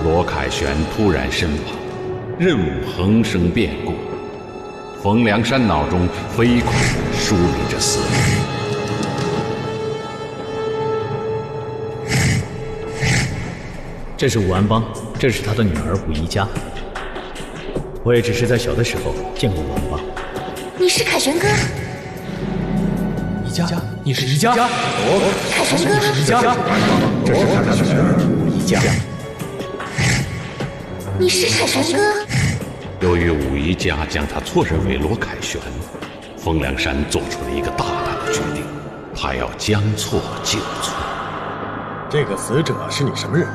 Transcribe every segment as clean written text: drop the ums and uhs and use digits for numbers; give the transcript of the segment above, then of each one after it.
罗凯旋突然身亡，任务横生变故。冯梁山脑中飞快地梳理着思虑。 这是武安邦，这是他的女儿武宜佳。我也只是在小的时候见过武安邦。 你是凯旋哥？ 宜佳，你是宜佳？ 凯旋哥， 宜佳， 这是他的女儿武宜佳。 你是凯旋哥？ 由于武宜佳将他错认为罗凯旋，冯梁山做出了一个大胆的决定，他要将错就错。 这个死者是你什么人？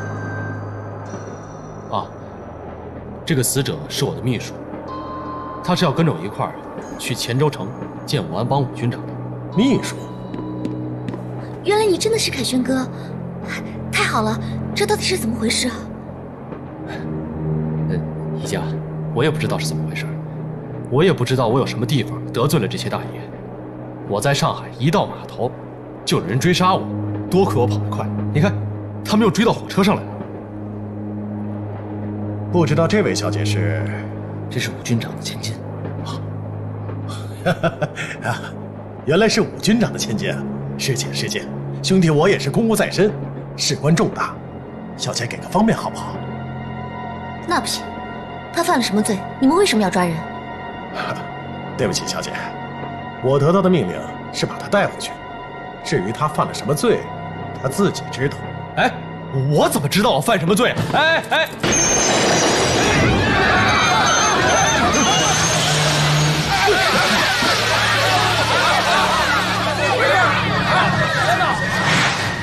啊，这个死者是我的秘书，他是要跟着我一块儿去黔州城见武安邦武军长的。 秘书？ 原来你真的是凯旋哥，太好了！这到底是怎么回事啊？ 宜佳，我也不知道是怎么回事，我也不知道我有什么地方得罪了这些大爷。我在上海一到码头，就有人追杀我，多亏我跑得快。你看，他们又追到火车上来了。 不知道这位小姐是？ 这是武军长的千金。 原来是武军长的千金啊！是见，兄弟我也是公务在身，事关重大，小姐给个方便好不好？ 那不行，他犯了什么罪？你们为什么要抓人？ 对不起，小姐，我得到的命令是把他带回去，至于他犯了什么罪，他自己知道。 哎，我怎么知道我犯什么罪？哎！